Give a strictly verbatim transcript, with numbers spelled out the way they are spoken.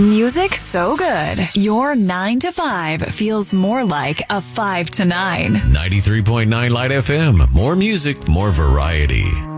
Music so good, your nine to five feels more like a five to nine. ninety-three point nine Light F M. More music, more variety.